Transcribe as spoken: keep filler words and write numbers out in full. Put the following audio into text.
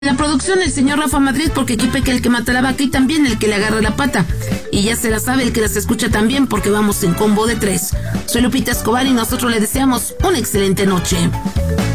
La producción, el señor Rafa Madrid, porque aquí peca el que mata la vaca y también el que le agarra la pata. Y ya se la sabe el que las escucha también, porque vamos en combo de tres. Soy Lupita Escobar y nosotros le deseamos una excelente noche.